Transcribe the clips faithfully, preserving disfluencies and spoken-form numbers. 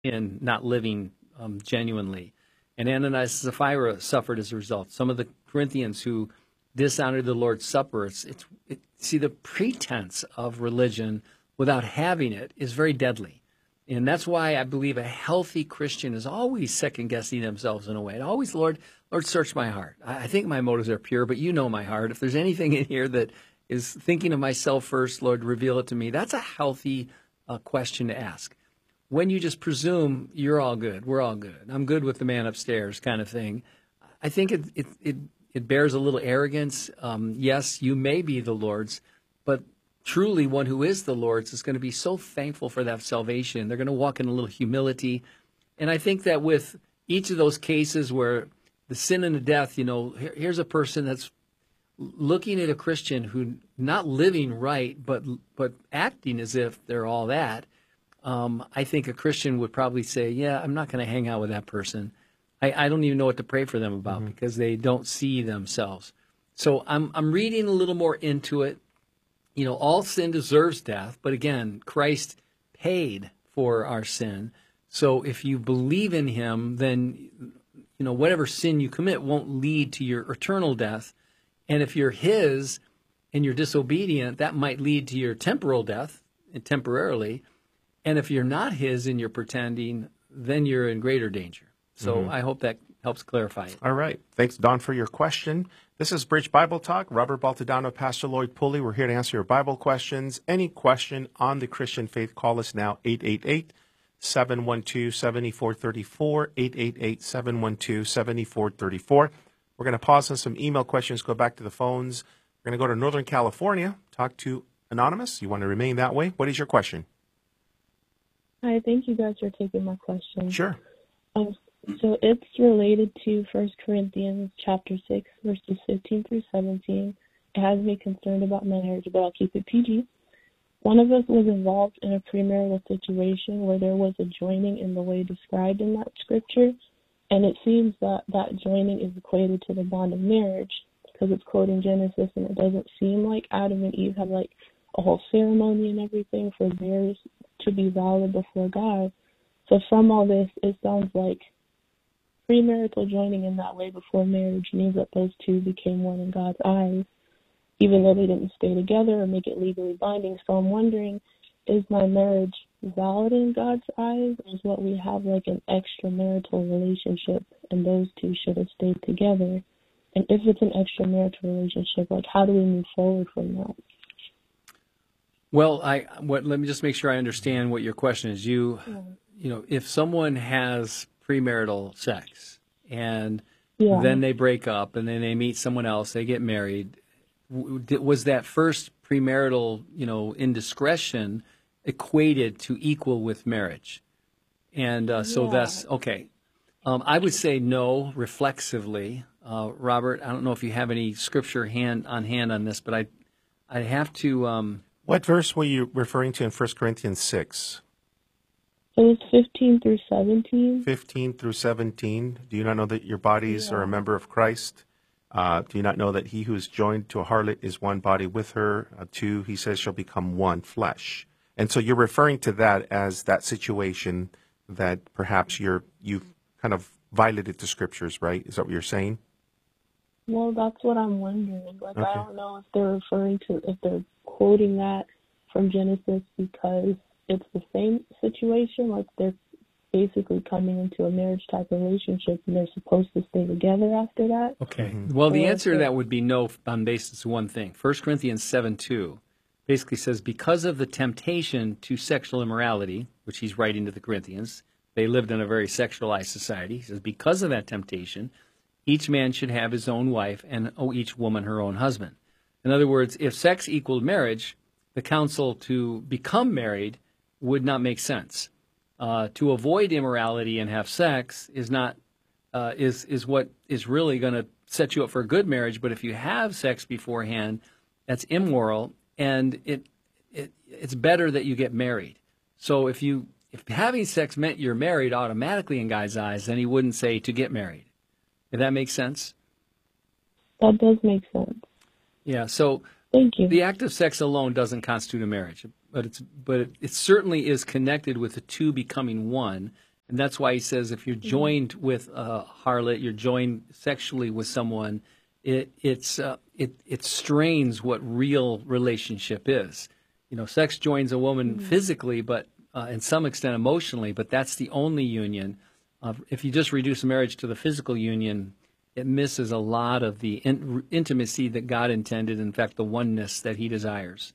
and not living um, genuinely. And Ananias and Sapphira suffered as a result. Some of the Corinthians who dishonored the Lord's Supper, it's, it's it, see, the pretense of religion without having it is very deadly. And that's why I believe a healthy Christian is always second-guessing themselves in a way. And always, Lord, Lord, search my heart. I, I think my motives are pure, but you know my heart. If there's anything in here that is thinking of myself first, Lord, reveal it to me. That's a healthy uh, question to ask. When you just presume you're all good, we're all good, I'm good with the man upstairs kind of thing, I think it it it, it bears a little arrogance. Um, yes, you may be the Lord's, but truly one who is the Lord's is going to be so thankful for that salvation. They're going to walk in a little humility. And I think that with each of those cases where the sin and the death, you know, here, here's a person that's looking at a Christian who not living right, but but acting as if they're all that. Um, I think a Christian would probably say, yeah, I'm not going to hang out with that person. I, I don't even know what to pray for them about mm-hmm. because they don't see themselves. So I'm I'm reading a little more into it. You know, all sin deserves death, but again, Christ paid for our sin. So if you believe in him, then, you know, whatever sin you commit won't lead to your eternal death. And if you're his and you're disobedient, that might lead to your temporal death, temporarily. And if you're not his and you're pretending, then you're in greater danger. So mm-hmm. I hope that helps clarify it. All right. Thanks, Don, for your question. This is Bridge Bible Talk. Robert Baltadano, Pastor Lloyd Pulley. We're here to answer your Bible questions. Any question on the Christian faith, call us now, eight eight eight, seven one two, seven four three four, eight eight eight, seven one two, seven four three four. We're going to pause on some email questions, go back to the phones. We're going to go to Northern California, talk to Anonymous. You want to remain that way? What is your question? Hi, thank you guys for taking my question. Sure. Um, so it's related to First Corinthians chapter six, verses fifteen through seventeen. It has me concerned about marriage, but I'll keep it P G. One of us was involved in a premarital situation where there was a joining in the way described in that scripture, and it seems that that joining is equated to the bond of marriage because it's quoting Genesis, and it doesn't seem like Adam and Eve had like a whole ceremony and everything for theirs to be valid before God. So from all this, it sounds like premarital joining in that way before marriage means that those two became one in God's eyes, even though they didn't stay together or make it legally binding. So I'm wondering, is my marriage valid in God's eyes, or is what we have like an extramarital relationship and those two should have stayed together? And if it's an extramarital relationship, like how do we move forward from that? Well, I what, let me just make sure I understand what your question is. You, yeah. you know, if someone has premarital sex and yeah. then they break up and then they meet someone else, they get married, was that first premarital, you know, indiscretion equated to equal with marriage? And uh, so yeah. that's okay. Um, I would say no, reflexively. Uh, Robert, I don't know if you have any scripture hand on hand on this, but I, I have to. Um, What verse were you referring to in First Corinthians six? It was fifteen through seventeen. fifteen through seventeen. Do you not know that your bodies yeah. are a member of Christ? Uh, do you not know that he who is joined to a harlot is one body with her? Uh, two, he says, shall become one flesh. And so you're referring to that as that situation that perhaps you're, you've kind of violated the scriptures, right? Is that what you're saying? Well, that's what I'm wondering. Like, okay. I don't know if they're referring to, if they're quoting that from Genesis because it's the same situation, like they're basically coming into a marriage type relationship and they're supposed to stay together after that. Okay. Mm-hmm. Well, the answer to that would be no on basis of one thing. First Corinthians seven two basically says, because of the temptation to sexual immorality, which he's writing to the Corinthians, they lived in a very sexualized society. He says, because of that temptation, each man should have his own wife and oh, each woman her own husband. In other words, if sex equaled marriage, the counsel to become married would not make sense. Uh, to avoid immorality and have sex is not uh, is is what is really going to set you up for a good marriage. But if you have sex beforehand, that's immoral, and it, it it's better that you get married. So if you if having sex meant you're married automatically in God's eyes, then he wouldn't say to get married. If that makes sense? That does make sense. Yeah. So thank you. The act of sex alone doesn't constitute a marriage. But it's but it, it certainly is connected with the two becoming one, And that's why he says if you're joined with a harlot, you're joined sexually with someone, it it's uh, it it strains what real relationship is. You know, sex joins a woman mm-hmm. physically, but uh, in some extent emotionally, but that's the only union. Uh, if you just reduce marriage to the physical union, it misses a lot of the in- intimacy that God intended, in fact, the oneness that he desires.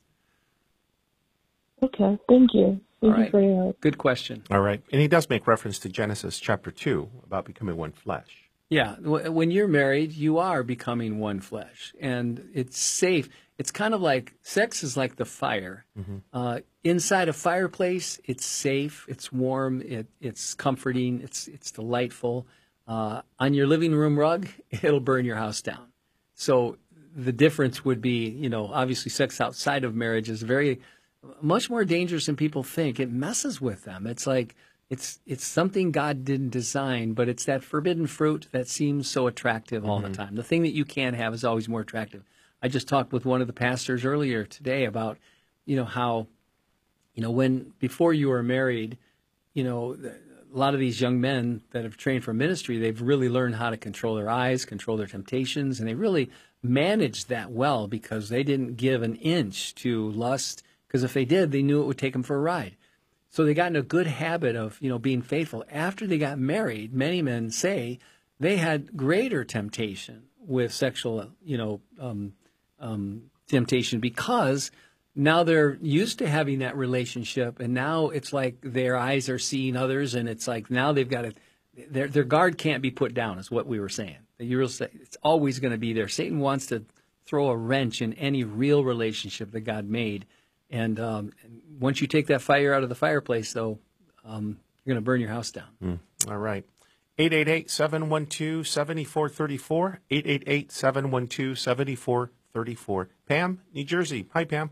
Okay, thank you. Thank All right. you for your help. Good question. All right. And he does make reference to Genesis chapter two about becoming one flesh. Yeah, when you're married, you are becoming one flesh, and it's safe. It's kind of like sex is like the fire. Mm-hmm. Uh, inside a fireplace, it's safe, it's warm, it, it's comforting, it's it's delightful. Uh, on your living room rug, it'll burn your house down. So the difference would be, you know, obviously sex outside of marriage is very much more dangerous than people think. It messes with them. It's like It's it's something God didn't design, but it's that forbidden fruit that seems so attractive all mm-hmm. the time. The thing that you can't have is always more attractive. I just talked with one of the pastors earlier today about, you know, how, you know, when before you were married, you know, a lot of these young men that have trained for ministry, they've really learned how to control their eyes, control their temptations, and they really managed that well because they didn't give an inch to lust, because if they did, they knew it would take them for a ride. So they got in a good habit of, you know, being faithful. After they got married, many men say they had greater temptation with sexual, you know, um, um, temptation because now they're used to having that relationship, and now it's like their eyes are seeing others, and it's like now they've got to, their their guard can't be put down, is what we were saying. It's always going to be there. Satan wants to throw a wrench in any real relationship that God made. And um, once you take that fire out of the fireplace, though, um, you're going to burn your house down. Mm. All right. eight eight eight, seven one two, seven four three four. eight eight eight, seven one two, seven four three four. Pam, New Jersey. Hi, Pam.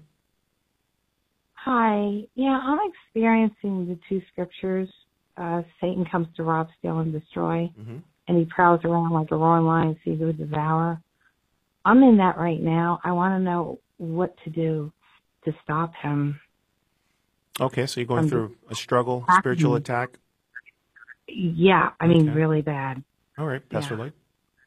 Hi. Yeah, I'm experiencing the two scriptures. Uh, Satan comes to rob, steal, and destroy. Mm-hmm. And he prowls around like a roaring lion, so he would devour. I'm in that right now. I want to know what to do to stop him. Okay, so you're going um, through a struggle, spiritual attack? Yeah, I mean, okay. really bad. All right, Pastor yeah. Lloyd.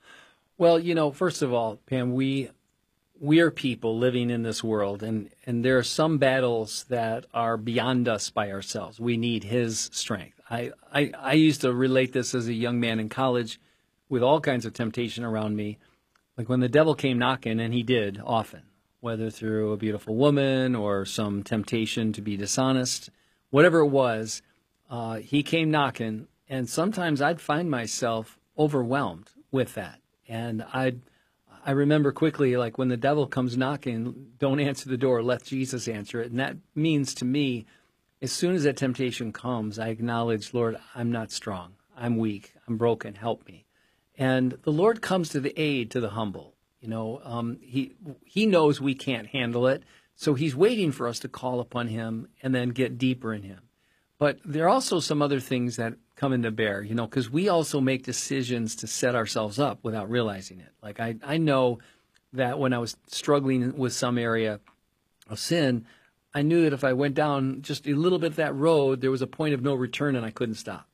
Well, you know, first of all, Pam, we we are people living in this world, and, and there are some battles that are beyond us by ourselves. We need his strength. I, I, I used to relate this as a young man in college with all kinds of temptation around me. Like when the devil came knocking, and he did often, whether through a beautiful woman or some temptation to be dishonest, whatever it was, uh, he came knocking, and sometimes I'd find myself overwhelmed with that. And I'd, I remember quickly, like when the devil comes knocking, don't answer the door, let Jesus answer it. And that means to me, as soon as that temptation comes, I acknowledge, Lord, I'm not strong, I'm weak, I'm broken, help me. And the Lord comes to the aid to the humble. You know, um, he he knows we can't handle it, so he's waiting for us to call upon him and then get deeper in him. But there are also some other things that come into bear, you know, because we also make decisions to set ourselves up without realizing it. Like I, I know that when I was struggling with some area of sin, I knew that if I went down just a little bit of that road, there was a point of no return and I couldn't stop.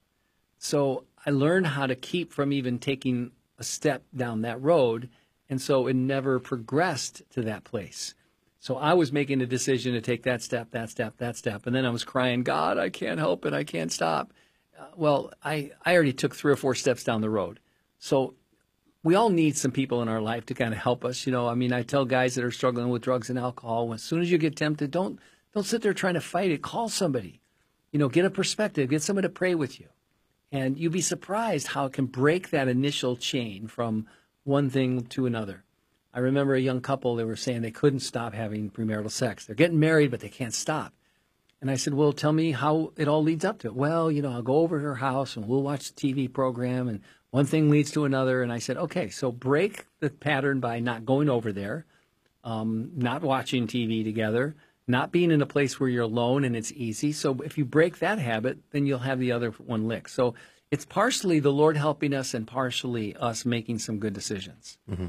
So I learned how to keep from even taking a step down that road. And so it never progressed to that place. So I was making a decision to take that step, that step, that step. And then I was crying, God, I can't help it. I can't stop. Uh, well, I, I already took three or four steps down the road. So we all need some people in our life to kind of help us. You know, I mean, I tell guys that are struggling with drugs and alcohol, as soon as you get tempted, don't don't sit there trying to fight it. Call somebody. You know, get a perspective. Get someone to pray with you. And you'd be surprised how it can break that initial chain from one thing to another. I remember a young couple, they were saying they couldn't stop having premarital sex. They're getting married, but they can't stop. And I said, well, tell me how it all leads up to it. Well, you know, I'll go over to her house and we'll watch the T V program and one thing leads to another. And I said, okay, so break the pattern by not going over there, um, not watching T V together, not being in a place where you're alone and it's easy. So if you break that habit, then you'll have the other one licked. So it's partially the Lord helping us and partially us making some good decisions. Mm-hmm.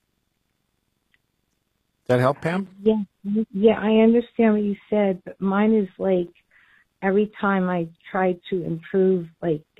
Does that help, Pam? Yeah, yeah, I understand what you said, but mine is like every time I try to improve, like